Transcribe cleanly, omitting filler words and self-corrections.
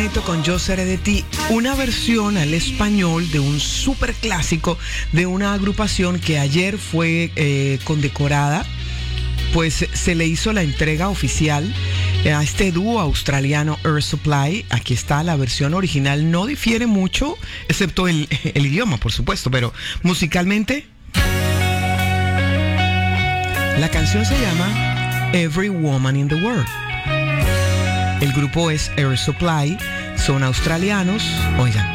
Magneto con Yo Seré de Ti, una versión al español de un súper clásico de una agrupación que ayer fue condecorada. Pues se le hizo la entrega oficial a este dúo australiano Air Supply. Aquí está la versión original, no difiere mucho, excepto el idioma, por supuesto, pero musicalmente la canción se llama Every Woman in the World. El grupo es Air Supply, son australianos. Oigan,